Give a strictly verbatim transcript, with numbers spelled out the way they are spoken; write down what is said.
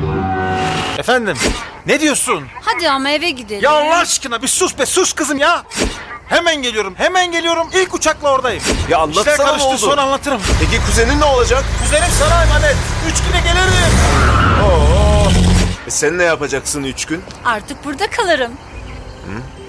Efendim, ne diyorsun? Hadi ama eve gidelim. Ya Allah aşkına bir sus be, sus kızım ya. Hemen geliyorum, hemen geliyorum. İlk uçakla oradayım. Ya anlatsana İşler ne karıştı, oldu? sonra anlatırım. Peki kuzenin ne olacak? Kuzenim sana emanet. Üç güne gelirim. Oo. E sen ne yapacaksın üç gün? Artık burada kalırım. Hı?